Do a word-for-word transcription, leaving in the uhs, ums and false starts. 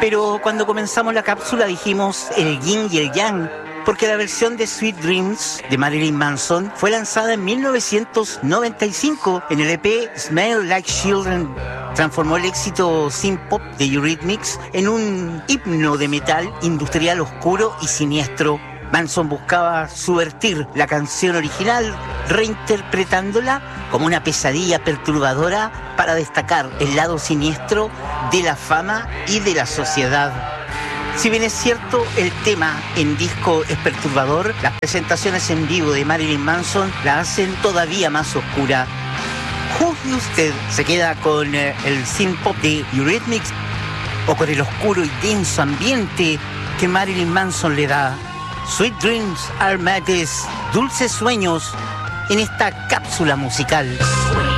Pero cuando comenzamos la cápsula dijimos el yin y el yang, porque la versión de Sweet Dreams de Marilyn Manson fue lanzada en mil novecientos noventa y cinco en el E P Smell Like Children. Transformó el éxito synth pop de Eurythmics en un himno de metal industrial oscuro y siniestro. Manson buscaba subvertir la canción original, reinterpretándola como una pesadilla perturbadora para destacar el lado siniestro de la fama y de la sociedad. Si bien es cierto, el tema en disco es perturbador, las presentaciones en vivo de Marilyn Manson la hacen todavía más oscura. ¿Juzgue usted? ¿Se queda con eh, el synth pop de Eurythmics o con el oscuro y denso ambiente que Marilyn Manson le da? Sweet Dreams Are Madness, dulces sueños en esta cápsula musical.